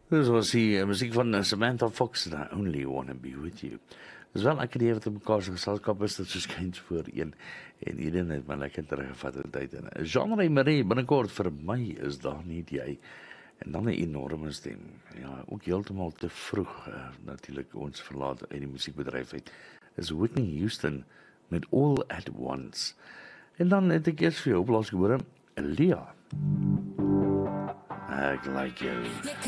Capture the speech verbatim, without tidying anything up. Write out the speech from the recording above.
Dis was die uh, muziek van uh, Samantha Fox en I Only Wanna Be With You. Dis wel ek het die wat in mekaar se geselskap is, dit so skynds voor een en Eden het my lekker teruggevat in tyd en Jean-Marie Marie, binnekort vir my is daar nie jy en dan 'n enorme stem. Ja, ook heeltemal te vroeg uh, natuurlik ons verlaat uit die musiekbedryf uit. Is Whitney Houston met All at Once. En dan het ek eers vir jou oplas gebore, Lia. Ek like jou.